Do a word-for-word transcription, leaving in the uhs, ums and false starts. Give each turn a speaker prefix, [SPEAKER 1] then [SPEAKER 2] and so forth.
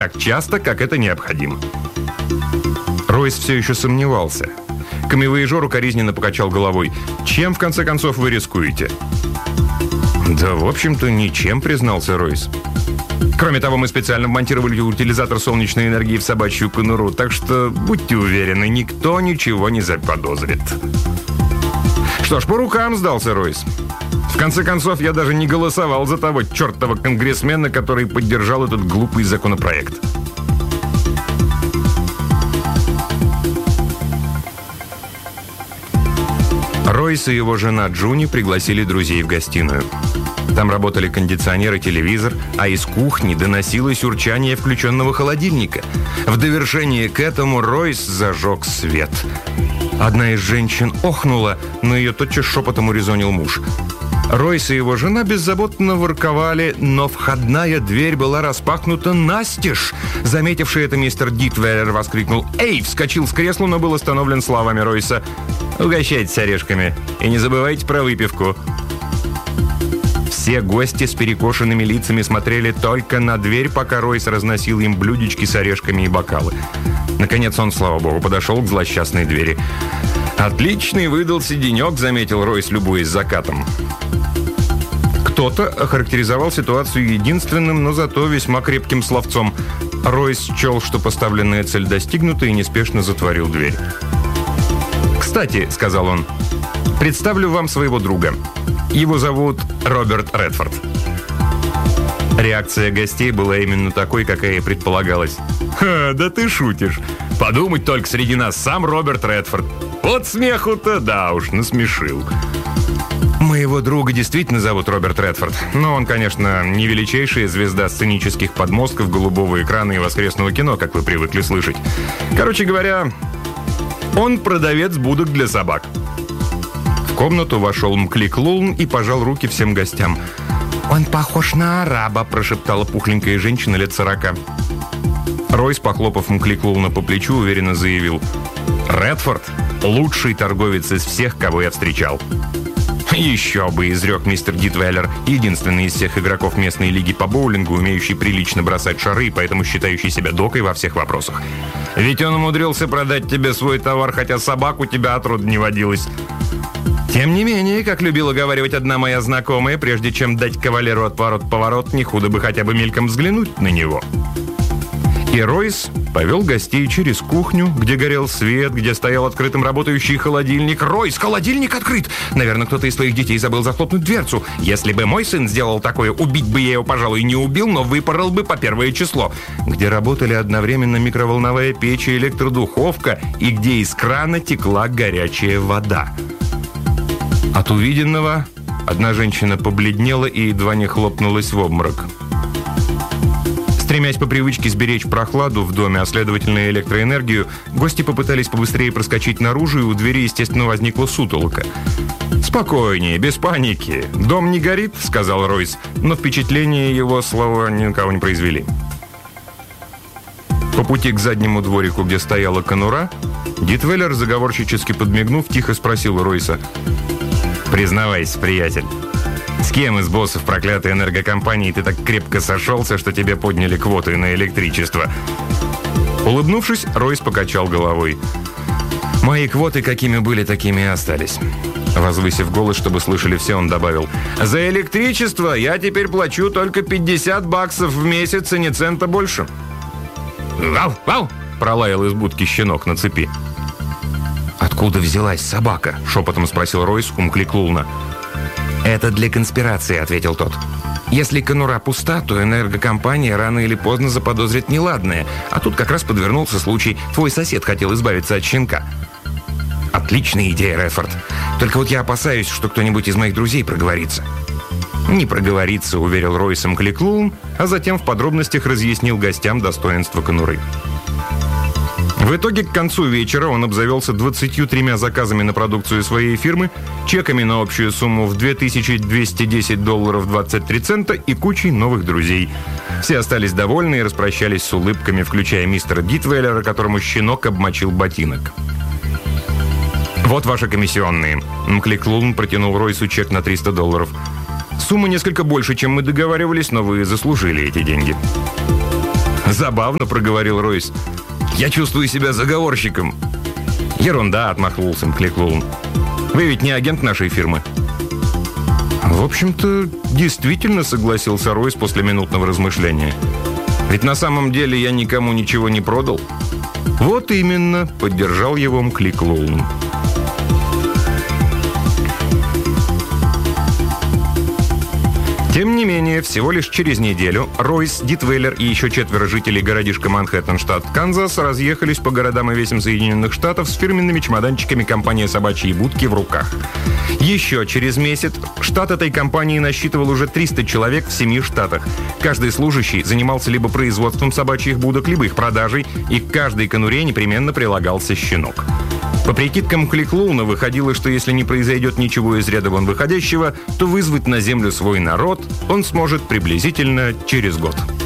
[SPEAKER 1] так часто, как это необходимо». Ройс все еще сомневался. Камевояжер укоризненно покачал головой. «Чем, в конце концов, вы рискуете?» «Да, в общем-то, ничем», — признался Ройс. «Кроме того, мы специально вмонтировали утилизатор солнечной энергии в собачью конуру, так что будьте уверены, никто ничего не заподозрит». «Что ж, по рукам», — сдался Ройс. «В конце концов, я даже не голосовал за того чертова конгрессмена, который поддержал этот глупый законопроект». Ройс и его жена Джуни пригласили друзей в гостиную. Там работали кондиционер и телевизор, а из кухни доносилось урчание включенного холодильника. В довершение к этому Ройс зажег свет. Одна из женщин охнула, но ее тотчас шепотом урезонил муж. Ройс и его жена беззаботно ворковали, но входная дверь была распахнута настежь. Заметивший это мистер Дитвеллер воскликнул «Эй!», вскочил с кресла, но был остановлен словами Ройса. «Угощайтесь орешками и не забывайте про выпивку». Все гости с перекошенными лицами смотрели только на дверь, пока Ройс разносил им блюдечки с орешками и бокалы. Наконец он, слава богу, подошел к злосчастной двери. «Отличный выдался денек», — заметил Ройс, любуясь закатом. Кто-то охарактеризовал ситуацию единственным, но зато весьма крепким словцом. Ройс счел, что поставленная цель достигнута, и неспешно затворил дверь. «Кстати», — сказал он, — «представлю вам своего друга. Его зовут Роберт Редфорд». Реакция гостей была именно такой, какая и предполагалась. «Ха, да ты шутишь. Подумать только, среди нас сам Роберт Редфорд. Вот смеху-то, да уж, насмешил». «Моего друга действительно зовут Роберт Редфорд. Но он, конечно, не величайшая звезда сценических подмостков, голубого экрана и воскресного кино, как вы привыкли слышать. Короче говоря, он продавец будок для собак». В комнату вошел Мклик-Лулн и пожал руки всем гостям. «Он похож на араба», — прошептала пухленькая женщина лет сорока. Ройс, похлопав Мклик-Лулна по плечу, уверенно заявил: «Редфорд — лучший торговец из всех, кого я встречал». «Еще бы», — изрек мистер Дитвеллер, единственный из всех игроков местной лиги по боулингу, умеющий прилично бросать шары и поэтому считающий себя докой во всех вопросах. «Ведь он умудрился продать тебе свой товар, хотя собак у тебя отроду не водилось». Тем не менее, как любила говаривать одна моя знакомая, прежде чем дать кавалеру отворот-поворот, не худо бы хотя бы мельком взглянуть на него. И Ройс повел гостей через кухню, где горел свет, где стоял открытым работающий холодильник. «Ройс, холодильник открыт! Наверное, кто-то из твоих детей забыл захлопнуть дверцу. Если бы мой сын сделал такое, убить бы я его, пожалуй, не убил, но выпорол бы по первое число». Где работали одновременно микроволновая печь и электродуховка, и где из крана текла горячая вода. От увиденного одна женщина побледнела и едва не хлопнулась в обморок. Стремясь по привычке сберечь прохладу в доме, а следовательно и электроэнергию, гости попытались побыстрее проскочить наружу, и у двери, естественно, возникла сутолока. «Спокойнее, без паники. Дом не горит», — сказал Ройс, но впечатление его слова никого не произвели. По пути к заднему дворику, где стояла конура, Дитвеллер, заговорщически подмигнув, тихо спросил Ройса: «Признавайся, приятель, с кем из боссов проклятой энергокомпании ты так крепко сошелся, что тебе подняли квоты на электричество?» Улыбнувшись, Ройс покачал головой. «Мои квоты какими были, такими и остались». Возвысив голос, чтобы слышали все, он добавил: «За электричество я теперь плачу только пятьдесят баксов в месяц, и ни цента больше». «Вау, вау!» — пролаял из будки щенок на цепи. «Откуда взялась собака?» — шепотом спросил Ройс у Мклик-Лулна. «Это для конспирации», — ответил тот. «Если конура пуста, то энергокомпания рано или поздно заподозрит неладное. А тут как раз подвернулся случай. Твой сосед хотел избавиться от щенка». «Отличная идея, Редфорд. Только вот я опасаюсь, что кто-нибудь из моих друзей проговорится». «Не проговорится», — уверил Ройс Мклик-Лулн, а затем в подробностях разъяснил гостям достоинства конуры. В итоге, к концу вечера он обзавелся двадцатью тремя заказами на продукцию своей фирмы, чеками на общую сумму в две тысячи двести десять долларов двадцать три цента и кучей новых друзей. Все остались довольны и распрощались с улыбками, включая мистера Дитвеллера, которому щенок обмочил ботинок. «Вот ваши комиссионные». Мклик-Лулн протянул Ройсу чек на триста долларов. «Сумма несколько больше, чем мы договаривались, но вы заслужили эти деньги». «Забавно», — проговорил Ройс. «Я чувствую себя заговорщиком». «Ерунда», — отмахнулся Кликлоун. «Вы ведь не агент нашей фирмы». «В общем-то, действительно», — согласился Ройс после минутного размышления. «Ведь на самом деле я никому ничего не продал». «Вот именно», — поддержал его Кликлоун. Тем не менее, всего лишь через неделю Ройс, Дитвейлер и еще четверо жителей городишка Манхэттен, штат Канзас, разъехались по городам и весям Соединенных Штатов с фирменными чемоданчиками компании «Собачьи будки» в руках. Еще через месяц штат этой компании насчитывал уже триста человек в семи штатах. Каждый служащий занимался либо производством собачьих будок, либо их продажей, и к каждой конуре непременно прилагался щенок. По прикидкам Кликлоуна выходило, что если не произойдет ничего из ряда вон выходящего, то вызвать на землю свой народ он сможет приблизительно через год.